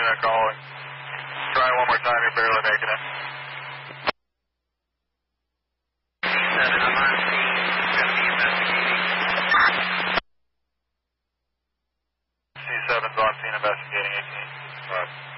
unit calling. Try one more time, you're barely making it. 7, I'm on scene. Going to be investigating. C7's on scene investigating 18.